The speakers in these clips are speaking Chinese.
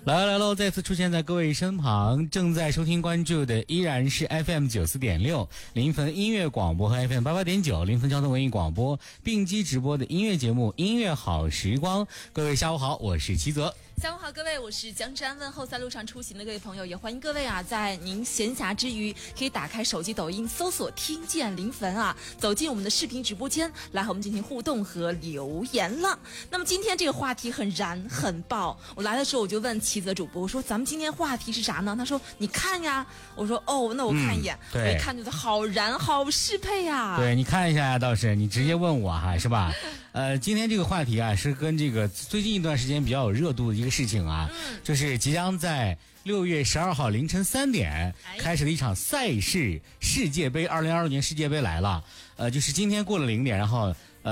来喽！再次出现在各位身旁，正在收听关注的依然是 FM 94.6临汾音乐广播和 FM 88.9临汾交通文艺广播并机直播的音乐节目《音乐好时光》。各位下午好，我是齐泽。 下午好，各位，我是江山。问候在路上出行的各位朋友，也欢迎各位啊，在您闲暇之余，可以打开手机抖音，搜索"听见临汾"啊，走进我们的视频直播间，来和我们进行互动和留言了。那么今天这个话题很燃很爆，我来的时候我就问齐泽主播，我说咱们今天话题是啥呢？他说你看呀，我说哦，那我看一眼，我一看觉得好燃，好适配呀。 对，你看一下呀，倒是你直接问我哈，是吧？今天这个话题啊，是跟这个最近一段时间比较有热度的一个事情啊，就是即将在6月12号凌晨3点开始的一场赛事，世界杯2026年世界杯来了。就是今天过了0点，然后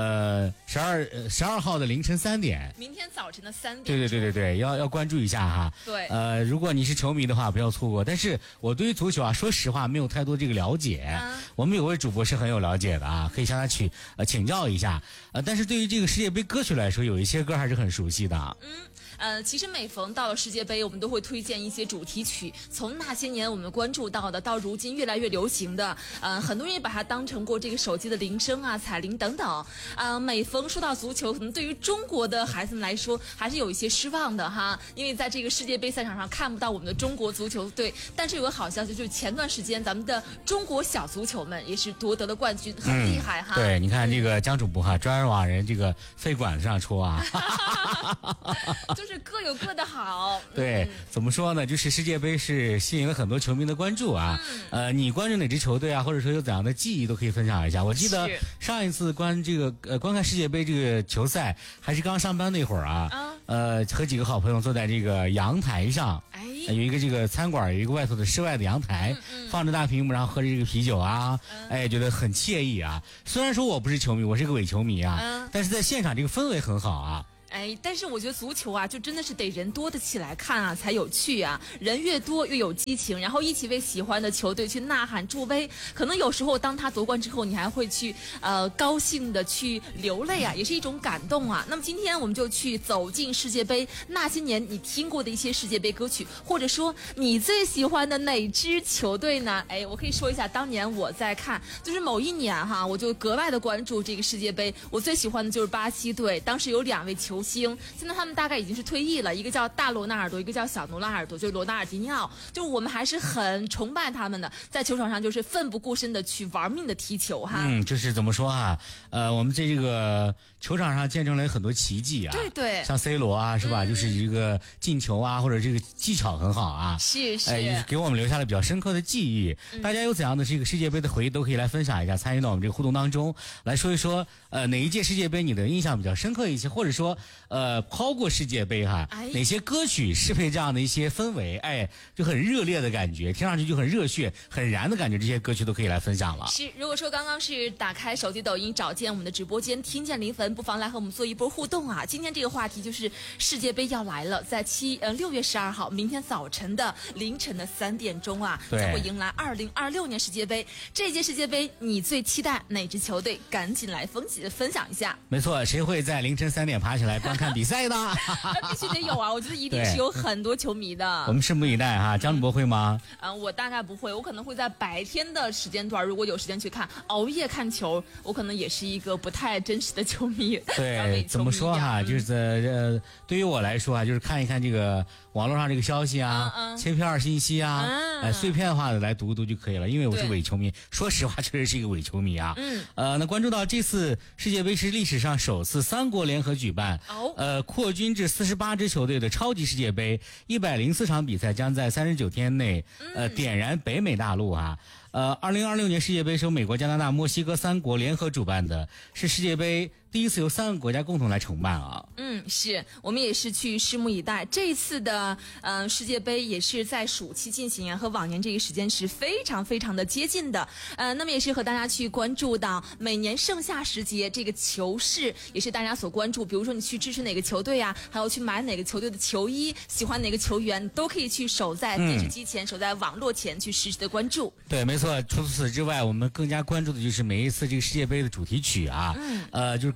12号的凌晨3点， 明天早晨的3点。 对，要关注一下哈。 对。 如果你是球迷的话，不要错过。但是我对于足球啊，说实话没有太多这个了解。我们有位主播是很有了解的啊，可以向他请教一下。但是对于这个世界杯歌曲来说，有一些歌还是很熟悉的。 其实每逢到了世界杯，我们都会推荐一些主题曲，从那些年我们关注到的，到如今越来越流行的，很多人也把它当成过这个手机的铃声啊、彩铃等等。每逢说到足球，可能对于中国的孩子们来说，还是有一些失望的哈，因为在这个世界杯赛场上看不到我们的中国足球队。但是有个好消息，就是前段时间咱们的中国小足球们也是夺得了冠军，很厉害哈。 对，你看这个江主播哈，专往人这个肺管子上戳啊。 就是各有各的好。 对，怎么说呢？就是世界杯是吸引了很多球迷的关注啊。你关注哪支球队啊，或者说有怎样的记忆，都可以分享一下。我记得上一次观看世界杯这个球赛，还是刚上班那会儿啊。和几个好朋友坐在这个阳台上，有一个这个餐馆，有一个外头的室外的阳台，放着大屏幕，然后喝着这个啤酒啊，觉得很惬意啊。虽然说我不是球迷，我是个伪球迷啊，但是在现场这个氛围很好啊。 但是我觉得足球啊，就真的是得人多的起来看啊，才有趣啊。人越多越有激情，然后一起为喜欢的球队去呐喊助威。可能有时候当他夺冠之后，你还会去高兴的去流泪啊，也是一种感动啊。那么今天我们就去走进世界杯那些年你听过的一些世界杯歌曲，或者说你最喜欢的哪支球队呢？我可以说一下，当年我在看，就是某一年哈，我就格外的关注这个世界杯。我最喜欢的就是巴西队，当时有2位球星，现在他们大概已经是退役了，一个叫大罗纳尔多，一个叫小罗纳尔多，就是罗纳尔迪尼奥。就我们还是很崇拜他们的，在球场上就是奋不顾身的去玩命的踢球哈。 就是怎么说啊？我们在这个球场上见证了很多奇迹啊。 对， 像 C 罗啊，是吧？就是一个进球啊，或者这个技巧很好啊。 是。 给我们留下了比较深刻的记忆。大家有怎样的这个世界杯的回忆，都可以来分享一下，参与到我们这个互动当中，来说一说哪一届世界杯你的印象比较深刻一些，或者说抛过世界杯哈，哪些歌曲适配这样的一些氛围，就很热烈的感觉，听上去就很热血、很燃的感觉，这些歌曲都可以来分享了。 是，如果说刚刚是打开手机抖音找见我们的直播间，听见临汾，不妨来和我们做一波互动啊！今天这个话题就是世界杯要来了，在6月12号明天早晨的凌晨的3点钟啊，将会迎来2026年世界杯。这届世界杯你最期待哪支球队？赶紧来分享一下。 没错，谁会在凌晨3点爬起来观看比赛的？ 那必须得有啊！我觉得一定是有很多球迷的。 我们拭目以待哈。江主播会吗？ 我大概不会，我可能会在白天的时间段，如果有时间去看，熬夜看球，我可能也是一个不太真实的球迷。 对，怎么说哈？就是对于我来说啊，就是看一看这个网络上这个消息啊，切片信息啊，碎片化的来读一读就可以了。因为我是伪球迷，说实话，确实是一个伪球迷啊。那关注到这次世界杯是历史上首次3国联合举办，扩军至48支球队的超级世界杯，104场比赛将在39天内点燃北美大陆啊。2026年世界杯是由美国、加拿大、墨西哥3国联合主办的，是世界杯第一次由3个国家共同来承办啊。 是我们也是去拭目以待。这一次的世界杯也是在暑期进行啊，和往年这个时间是非常非常的接近的。那么也是和大家去关注到每年盛夏时节这个球市也是大家所关注，比如说你去支持哪个球队啊，还有去买哪个球队的球衣，喜欢哪个球员，你都可以去守在电视机前，守在网络前去实时的关注。 对，没错。除此之外，我们更加关注的就是每一次这个世界杯的主题曲啊，就是给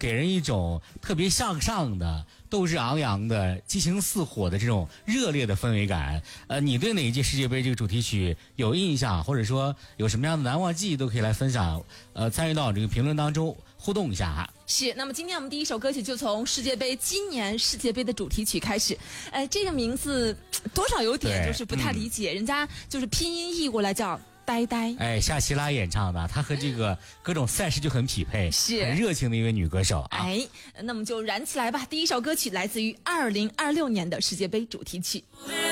给人一种特别向上的、斗志昂扬的、激情似火的这种热烈的氛围感。你对哪一届世界杯这个主题曲有印象，或者说有什么样的难忘记忆，都可以来分享。参与到这个评论当中互动一下哈。 是，那么今天我们第一首歌曲就从今年世界杯的主题曲开始。这个名字多少有点就是不太理解，人家就是拼音译过来叫呆呆。 夏奇拉演唱的，她和这个各种赛事就很匹配， 是很热情的一位女歌手啊。 那么就燃起来吧！第一首歌曲来自于2026年的世界杯主题曲。